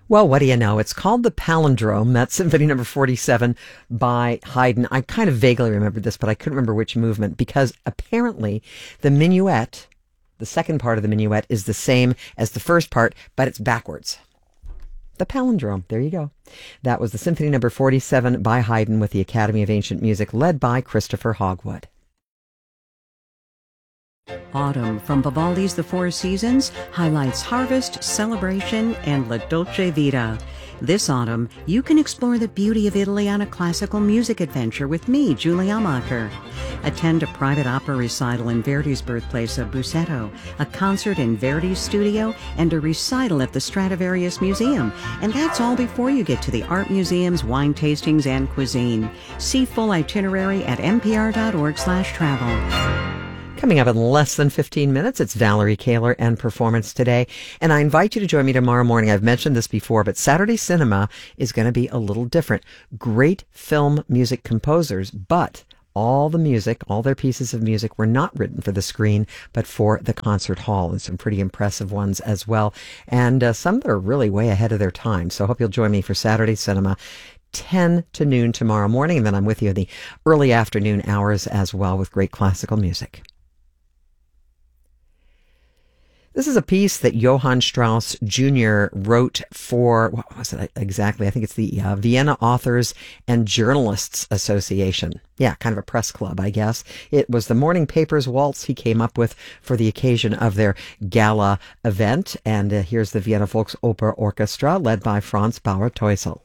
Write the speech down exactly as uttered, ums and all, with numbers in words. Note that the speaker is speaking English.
Well, what do you know? It's called the Palindrome. That's Symphony Number forty-seven by Haydn. I kind of vaguely remembered this, but I couldn't remember which movement because apparently the minuet, the second part of the minuet, is the same as the first part, but it's backwards. The Palindrome. There you go. That was the Symphony Number forty-seven by Haydn with the Academy of Ancient Music, led by Christopher Hogwood. Autumn from Vivaldi's The Four Seasons highlights harvest, celebration, and La Dolce Vita. This autumn, you can explore the beauty of Italy on a classical music adventure with me, Julie Amacher. Attend a private opera recital in Verdi's birthplace of Busseto, a concert in Verdi's studio, and a recital at the Stradivarius Museum. And that's all before you get to the art museums, wine tastings, and cuisine. See full itinerary at npr.org slash travel. Coming up in less than fifteen minutes, it's Valerie Kaler and Performance Today. And I invite you to join me tomorrow morning. I've mentioned this before, but Saturday Cinema is going to be a little different. Great film music composers, but all the music, all their pieces of music were not written for the screen, but for the concert hall, and some pretty impressive ones as well. And uh, some that are really way ahead of their time. So I hope you'll join me for Saturday Cinema, ten to noon tomorrow morning. And then I'm with you in the early afternoon hours as well with great classical music. This is a piece that Johann Strauss Junior wrote for, what was it exactly? I think it's the uh, Vienna Authors and Journalists Association. Yeah, kind of a press club, I guess. It was the Morning Papers Waltz he came up with for the occasion of their gala event. And uh, here's the Vienna Volksoper Orchestra, led by Franz Bauer-Teusel.